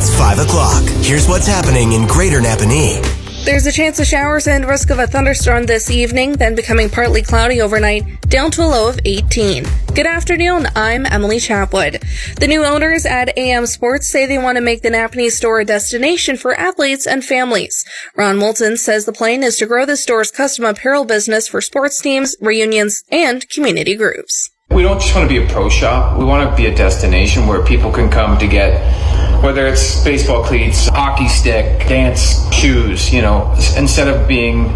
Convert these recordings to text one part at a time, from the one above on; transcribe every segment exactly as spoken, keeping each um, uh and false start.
It's five o'clock. Here's what's happening in Greater Napanee. There's a chance of showers and risk of a thunderstorm this evening, then becoming partly cloudy overnight, down to a low of eighteen. Good afternoon, I'm Emily Chapwood. The new owners at A M Sports say they want to make the Napanee store a destination for athletes and families. Ron Moulton says the plan is to grow the store's custom apparel business for sports teams, reunions, and community groups. We don't just want to be a pro shop. We want to be a destination where people can come to get, whether it's baseball cleats, hockey stick, dance shoes, you know, instead of being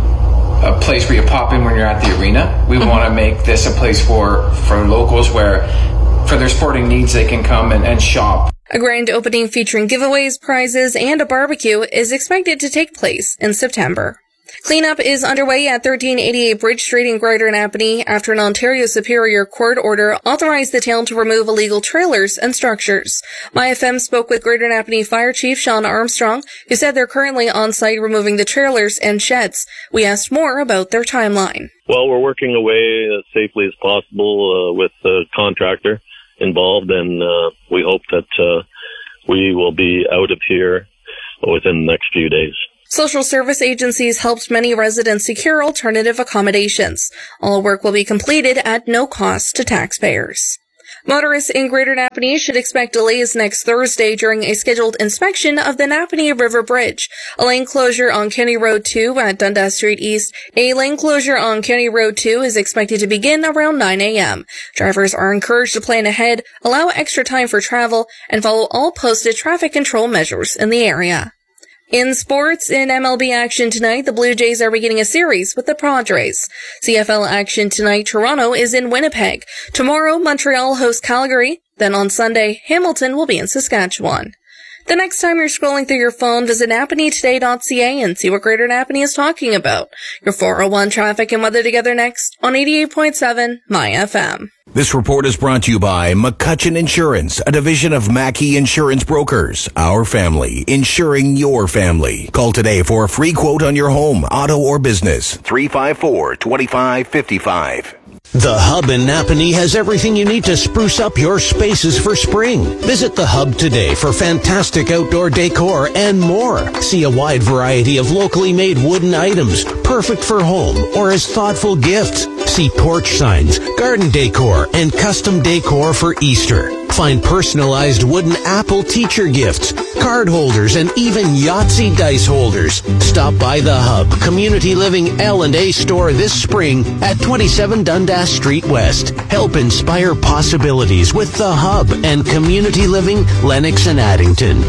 a place where you pop in when you're at the arena, we mm-hmm. want to make this a place for, for locals where, for their sporting needs, they can come and, and shop. A grand opening featuring giveaways, prizes, and a barbecue is expected to take place in September. Cleanup is underway at thirteen eighty-eight Bridge Street in Greater Napanee after an Ontario Superior Court order authorized the town to remove illegal trailers and structures. My F M spoke with Greater Napanee Fire Chief Sean Armstrong, who said they're currently on site removing the trailers and sheds. We asked more about their timeline. Well, we're working away as safely as possible uh, with the contractor involved, and uh, we hope that uh, we will be out of here within the next few days. Social service agencies helped many residents secure alternative accommodations. All work will be completed at no cost to taxpayers. Motorists in Greater Napanee should expect delays next Thursday during a scheduled inspection of the Napanee River Bridge. A lane closure on Kenny Road two at Dundas Street East. A lane closure on Kenny Road two is expected to begin around nine a.m. Drivers are encouraged to plan ahead, allow extra time for travel, and follow all posted traffic control measures in the area. In sports, in M L B action tonight, the Blue Jays are beginning a series with the Padres. C F L action tonight, Toronto is in Winnipeg. Tomorrow, Montreal hosts Calgary. Then on Sunday, Hamilton will be in Saskatchewan. The next time you're scrolling through your phone, visit Napanee Today dot C A and see what Greater Napanee is talking about. Your four oh one traffic and weather together next on eighty-eight point seven My F M. This report is brought to you by McCutcheon Insurance, a division of Mackey Insurance Brokers. Our family, insuring your family. Call today for a free quote on your home, auto, or business. three five four, two five five five. The Hub in Napanee has everything you need to spruce up your spaces for spring. Visit the Hub today for fantastic outdoor decor and more. See a wide variety of locally made wooden items, perfect for home or as thoughtful gifts. See porch signs, garden decor, and custom decor for Easter. Find personalized wooden apple teacher gifts, card holders, and even Yahtzee dice holders. Stop by the Hub Community Living L and A store this spring at twenty-seven Dundas Street West. Help inspire possibilities with the Hub and Community Living Lennox and Addington.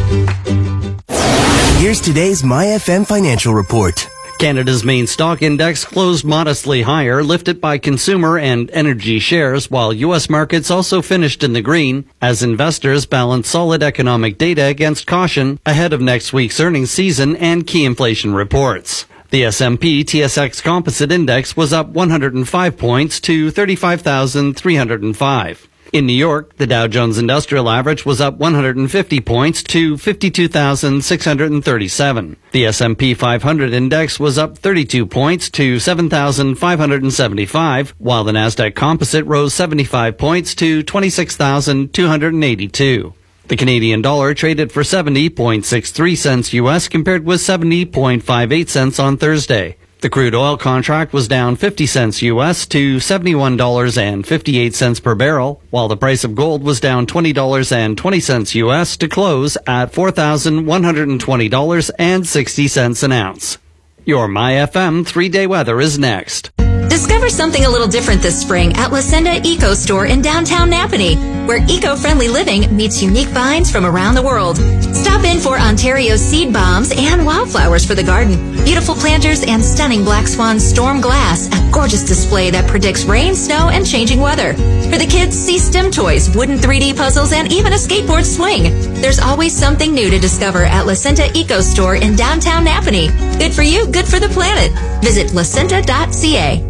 Here's today's My F M financial report. Canada's main stock index closed modestly higher, lifted by consumer and energy shares, while U S markets also finished in the green as investors balance solid economic data against caution ahead of next week's earnings season and key inflation reports. The S and P T S X Composite Index was up one hundred five points to thirty-five thousand three hundred five. In New York, the Dow Jones Industrial Average was up one hundred fifty points to fifty-two thousand six hundred thirty-seven. The S and P five hundred Index was up thirty-two points to seven thousand five hundred seventy-five, while the Nasdaq Composite rose seventy-five points to twenty-six thousand two hundred eighty-two. The Canadian dollar traded for seventy point six three cents U S compared with seventy point five eight cents on Thursday. The crude oil contract was down fifty cents U S to seventy-one dollars and fifty-eight cents per barrel, while the price of gold was down twenty dollars and twenty cents U S to close at four thousand one hundred twenty dollars and sixty cents an ounce. Your My F M three-day weather is next. Discover something a little different this spring at La Senda Eco Store in downtown Napanee, where eco-friendly living meets unique finds from around the world. Stop in for Ontario's seed bombs and wildflowers for the garden, beautiful planters, and stunning Black Swan storm glass, a gorgeous display that predicts rain, snow, and changing weather. For the kids, see STEM toys, wooden three D puzzles, and even a skateboard swing. There's always something new to discover at La Senda Eco Store in downtown Napanee. Good for you, good for the planet. Visit la senda dot c a.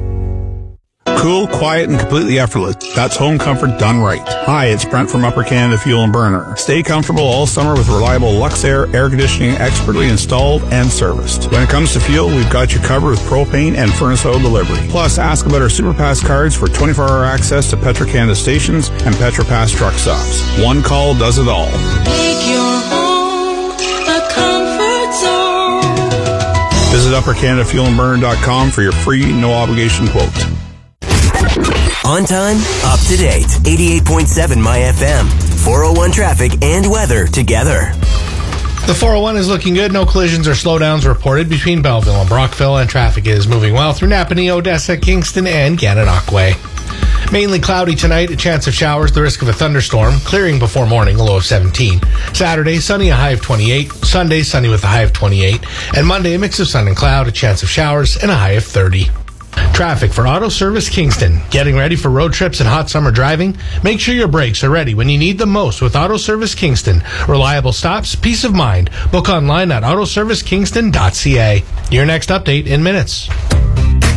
Cool, quiet, and completely effortless. That's home comfort done right. Hi, it's Brent from Upper Canada Fuel and Burner. Stay comfortable all summer with reliable Luxair air conditioning expertly installed and serviced. When it comes to fuel, we've got you covered with propane and furnace oil delivery. Plus, ask about our SuperPass cards for twenty-four hour access to Petro-Canada stations and PetroPass truck stops. One call does it all. Make your home upper canada fuel and burner dot com for your free, no-obligation quote. On time, up to date. eighty-eight point seven My F M. four oh one traffic and weather together. The four oh one is looking good. No collisions or slowdowns reported between Belleville and Brockville, and traffic is moving well through Napanee, Odessa, Kingston, and Gananoque. Mainly cloudy tonight, a chance of showers, the risk of a thunderstorm, clearing before morning, a low of seventeen. Saturday, sunny, a high of twenty-eight. Sunday, sunny with a high of twenty-eight. And Monday, a mix of sun and cloud, a chance of showers, and a high of thirty. Traffic for Auto Service Kingston. Getting ready for road trips and hot summer driving? Make sure your brakes are ready when you need them most with Auto Service Kingston. Reliable stops, peace of mind. Book online at auto service kingston dot c a. Your next update in minutes.